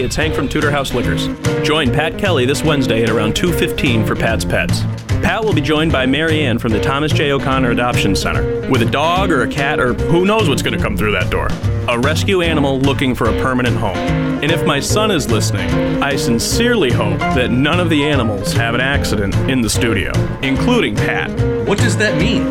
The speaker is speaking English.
it's Hank from Tudor House Liquors. Join Pat Kelly this Wednesday at around 2:15 for Pat's Pets. Pat will be joined by Mary Ann from the Thomas J. O'Connor Adoption Center with a dog or a cat or who knows what's going to come through that door. A rescue animal looking for a permanent home. And if my son is listening, I sincerely hope that none of the animals have an accident in the studio, including Pat. What does that mean?